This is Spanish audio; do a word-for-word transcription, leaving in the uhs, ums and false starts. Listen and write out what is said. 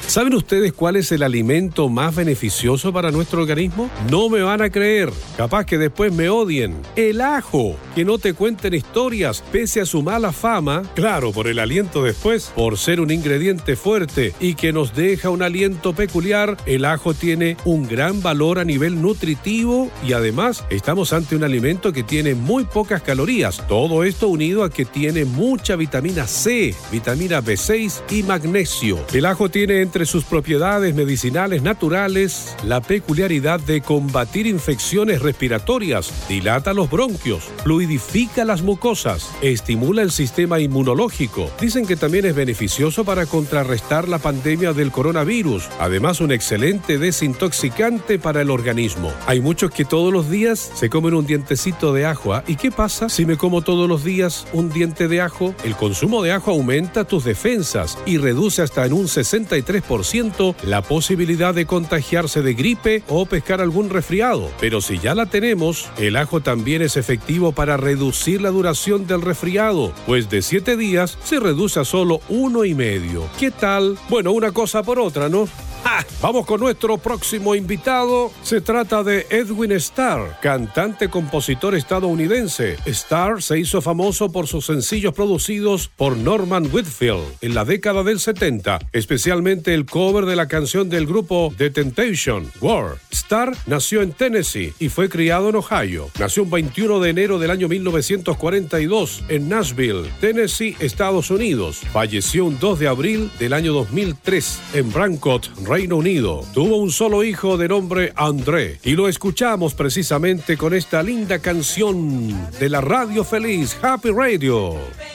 ¿Saben ustedes cuál es el alimento más beneficioso para nuestro organismo? No me van a creer, capaz que después me odien. El ajo, que no te cuenten historias, pese a su mala fama, claro, por el aliento después, por ser un ingrediente fuerte y que nos deja un aliento peculiar, el ajo tiene un gran valor a nivel nutritivo y además estamos ante un alimento que tiene muy pocas calorías. Todo esto unido a que tiene mucha vitamina C, vitamina B seis y magnesio. El ajo tiene entre sus propiedades medicinales naturales la peculiaridad de combatir infecciones respiratorias, dilata los bronquios, fluidifica las mucosas, estimula el sistema inmunológico. Dicen que también es beneficioso para contrarrestar la pandemia del coronavirus. Además, un excelente desintoxicante para el organismo. Hay muchos que todos los días se comen un dientecito de ajo. ¿eh? ¿Y qué pasa si me como todos los días un diente de ajo? El consumo de ajo aumenta tus defensas y reduce hasta en un sesenta y tres por ciento la posibilidad de contagiarse de gripe o pescar algún resfriado. Pero si ya la tenemos, el ajo también es efectivo para reducir la duración del resfriado, pues de siete días se reduce a solo uno y medio. ¿Qué tal? Bueno, una cosa por otra, ¿no? ¡Ah! Vamos con nuestro próximo invitado. Se trata de Edwin Starr, cantante, compositor estadounidense. Starr se hizo famoso por sus sencillos producidos por Norman Whitfield en la década del setenta, especialmente el cover de la canción del grupo The Temptation, War. Starr nació en Tennessee y fue criado en Ohio. Nació el veintiuno de enero del año mil novecientos cuarenta y dos en Nashville, Tennessee, Estados Unidos. Falleció un dos de abril del año dos mil tres en Brancott, Reino Unido. Tuvo un solo hijo de nombre André y lo escuchamos precisamente con esta linda canción de la Radio Feliz, Happy Radio.